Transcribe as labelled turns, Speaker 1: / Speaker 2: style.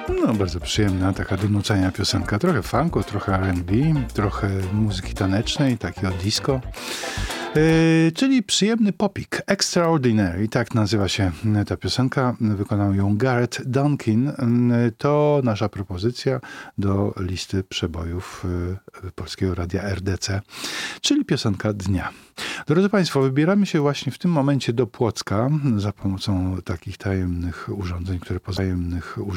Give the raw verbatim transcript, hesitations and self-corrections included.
Speaker 1: No, bardzo przyjemna, taka do nucenia piosenka. Trochę funku, trochę R and B, trochę muzyki tanecznej, takiego disco. Yy, czyli przyjemny popik. Extraordinary, tak nazywa się ta piosenka. Wykonał ją Gareth Duncan. Yy, to nasza propozycja do listy przebojów yy, Polskiego Radia R D C, czyli piosenka dnia. Drodzy Państwo, wybieramy się właśnie w tym momencie do Płocka za pomocą takich tajemnych urządzeń, które pozajemnych urządzeń